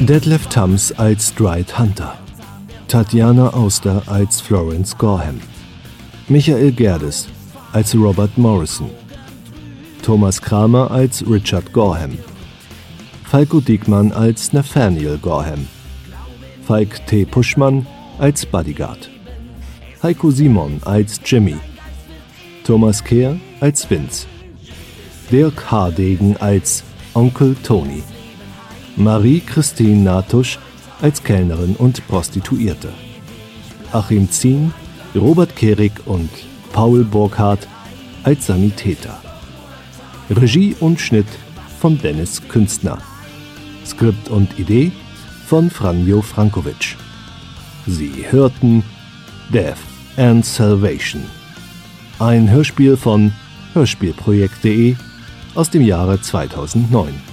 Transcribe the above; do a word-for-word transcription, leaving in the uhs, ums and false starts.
Detlef Tams als Dwight Hunter, Tatjana Auster als Florence Gorham, Michael Gerdes als Robert Morrison, Thomas Kramer als Richard Gorham, Falko Diekmann als Nathaniel Gorham, Falk T. Puschmann als Bodyguard, Heiko Simon als Jimmy, Thomas Kehr als Vince, Dirk Hardegen als Onkel Tony, Marie-Christine Natusch als Kellnerin und Prostituierte, Achim Zien, Robert Kehrig und Paul Burkhardt als Sanitäter. Regie und Schnitt von Dennis Künstner. Skript und Idee von Franjo Frankovic. Sie hörten Death and Salvation. Ein Hörspiel von hörspielprojekt punkt de aus dem Jahre zweitausendneun.